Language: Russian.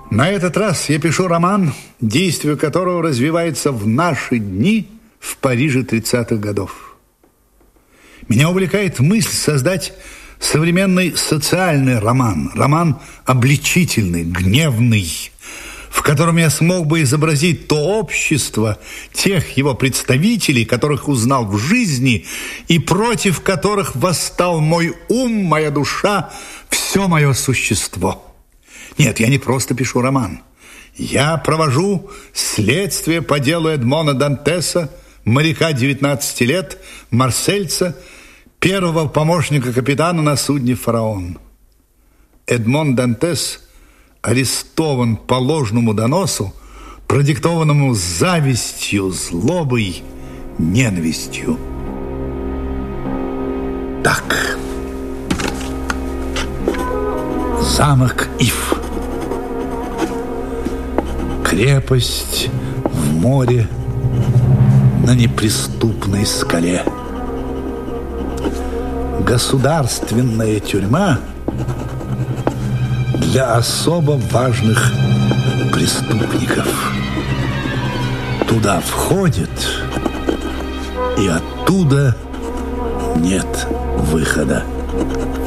На этот раз я пишу роман, действие которого развивается в наши дни в Париже 30-х годов. Меня увлекает мысль создать современный социальный роман, роман обличительный, гневный, в котором я смог бы изобразить то общество, тех его представителей, которых узнал в жизни и против которых восстал мой ум, моя душа, все мое существо. Нет, я не просто пишу роман. Я провожу следствие по делу Эдмона Дантеса, моряка 19 лет, марсельца, первого помощника капитана на судне «Фараон». Эдмон Дантес арестован по ложному доносу, продиктованному завистью, злобой, ненавистью. Так. Замок Иф. Крепость в море на неприступной скале. Государственная тюрьма для особо важных преступников. Туда входит, и оттуда нет выхода.